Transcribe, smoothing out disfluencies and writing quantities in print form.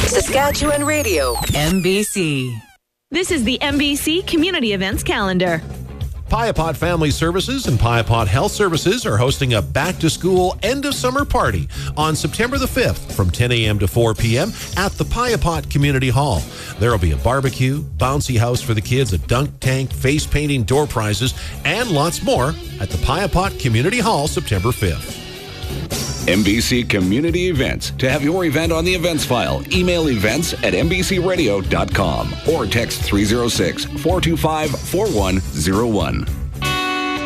Saskatchewan Radio, MBC. This is the MBC Community Events Calendar. Piapot Family Services and Piapot Health Services are hosting a back-to-school end-of-summer party on September the 5th from 10 a.m. to 4 p.m. at the Piapot Community Hall. There will be a barbecue, bouncy house for the kids, a dunk tank, face painting, door prizes, and lots more at the Piapot Community Hall September 5th. MBC Community Events. To have your event on the events file, email events@mbcradio.com or text 306-425-4101.